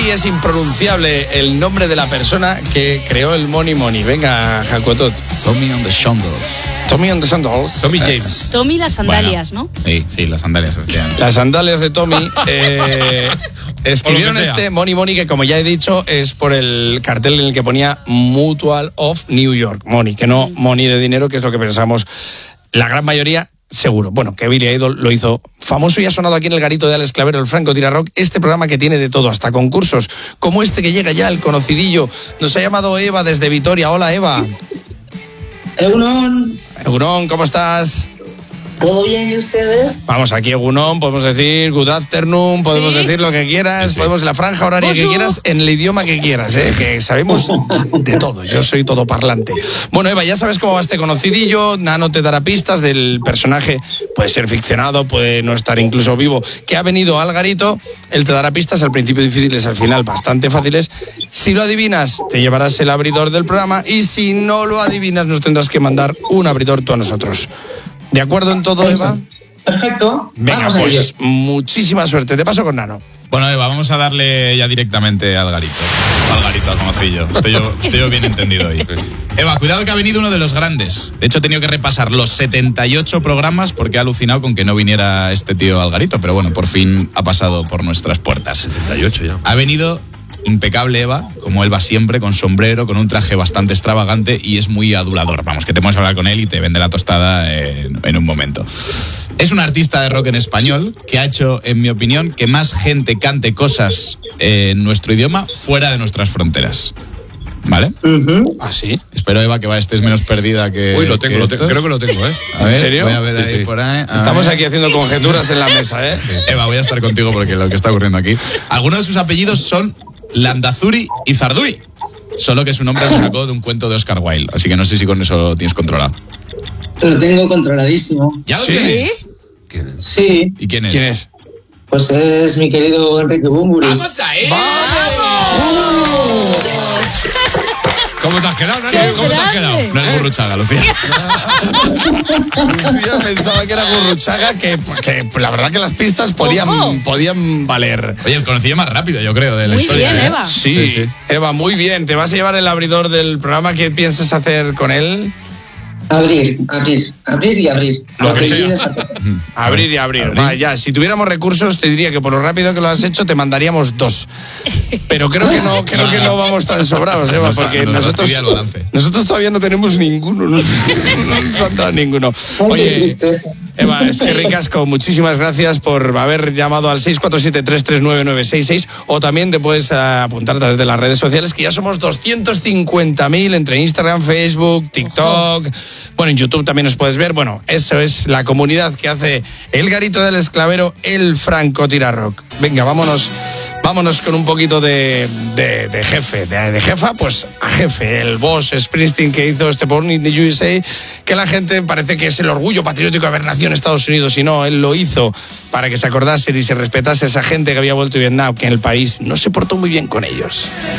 todavía es impronunciable el nombre de la persona que creó el Money Money. Venga, Jacotot. Tommy on the Sandals. Tommy on the Sandals. Tommy James. Tommy las sandalias, bueno, ¿no? Sí, las sandalias, efectivamente. Las sandalias de Tommy. Escribieron este Money Money, que como ya he dicho es por el cartel en el que ponía Mutual of New York Money, que no money de dinero, que es lo que pensamos la gran mayoría. Seguro. Bueno, que Billy Idol lo hizo famoso y ha sonado aquí en el garito de Alex Clavero, el Franco Tira Rock, este programa que tiene de todo, hasta concursos, como este que llega ya, el conocidillo. Nos ha llamado Eva desde Vitoria. Hola, Eva. Egunon. Egunon, ¿cómo estás? ¿Todo bien y ustedes? Vamos, aquí Egunon, podemos decir good afternoon, podemos decir lo que quieras, podemos la franja horaria que quieras, en el idioma que quieras, que sabemos de todo, yo soy todo parlante. Bueno, Eva, ya sabes cómo va este conocidillo, Nano te dará pistas del personaje, puede ser ficcionado, puede no estar incluso vivo, que ha venido al garito, él te dará pistas, al principio difíciles, al final bastante fáciles. Si lo adivinas, te llevarás el abridor del programa, y si no lo adivinas, nos tendrás que mandar un abridor tú a nosotros. ¿De acuerdo en todo, Eva? Perfecto. Venga, vamos pues muchísima suerte. Te paso con Nano. Bueno, Eva, vamos a darle ya directamente al garito. Al conocillo. Estoy yo bien entendido ahí. Eva, cuidado que ha venido uno de los grandes. De hecho, he tenido que repasar los 78 programas porque he alucinado con que no viniera este tío al garito. Pero bueno, por fin ha pasado por nuestras puertas. 78 ya. Ha venido impecable, Eva, como él va siempre, con sombrero, con un traje bastante extravagante y es muy adulador. Vamos, que te puedes hablar con él y te vende la tostada en un momento. Es un artista de rock en español que ha hecho, en mi opinión, que más gente cante cosas en nuestro idioma fuera de nuestras fronteras. ¿Vale? ¿Ah, sí? Espero, Eva, que estés menos perdida que... Uy, lo tengo, creo que lo tengo, ¿eh? A ver, ¿En serio? Voy a ver ahí Sí. por ahí. Estamos aquí haciendo conjeturas en la mesa, ¿eh? Eva, voy a estar contigo porque lo que está ocurriendo aquí. Algunos de sus apellidos son Landazuri y Zarduy. Solo que su nombre lo sacó de un cuento de Oscar Wilde. Así que no sé si con eso lo tienes controlado. Lo tengo controladísimo. ¿Ya lo ¿Sí? tienes? ¿Quién es? Sí, ¿Y quién es? ¿Quién es? pues es mi querido Enrique Bunbury. ¡Vamos a él! ¿Cómo te has quedado, Nani? ¿Cómo te has quedado? No es Gurruchaga, Lucía. Yo pensaba que era Gurruchaga, que la verdad que las pistas podían valer. Oye, el conocido más rápido, yo creo, de la Muy historia. bien, ¿eh? Eva. Sí, Eva, muy bien. ¿Te vas a llevar el abridor del programa? ¿Qué piensas hacer con él? Abrir y abrir. Lo que sea. vienes a- Abrir y abrir. Va, ya, si tuviéramos recursos, te diría que por lo rápido que lo has hecho, te mandaríamos 2. Pero creo que no vamos tan sobrados, Eva, porque nos fastidia el balance. nosotros todavía no tenemos ninguno. No nos han dado ninguno. Ay, qué Oye, tristeza. Eva, es que ricasco, muchísimas gracias por haber llamado al 647-339-966, o también te puedes apuntar a través de las redes sociales, que ya somos 250.000 entre Instagram, Facebook, TikTok. Bueno, en YouTube también nos puedes ver. Bueno, eso es la comunidad que hace el garito del esclavero, el Franco Tira Rock. Venga, vámonos con un poquito de jefe, de jefa, pues a jefe, el boss Springsteen, que hizo este Born in the USA, que la gente parece que es el orgullo patriótico de haber nacido en Estados Unidos, y no, él lo hizo para que se acordase y se respetase a esa gente que había vuelto de Vietnam, que en el país no se portó muy bien con ellos.